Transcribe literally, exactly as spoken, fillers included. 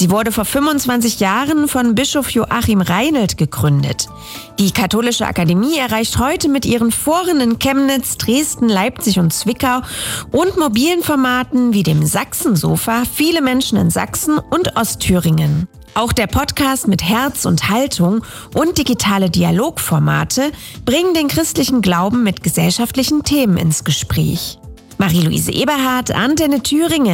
Sie wurde vor fünfundzwanzig Jahren von Bischof Joachim Reinelt gegründet. Die Katholische Akademie erreicht heute mit ihren Foren in Chemnitz, Dresden, Leipzig und Zwickau und mobilen Formaten wie dem Sachsensofa viele Menschen in Sachsen und Ostthüringen. Auch der Podcast mit Herz und Haltung und digitale Dialogformate bringen den christlichen Glauben mit gesellschaftlichen Themen ins Gespräch. Marie-Louise Eberhardt, Antenne Thüringen.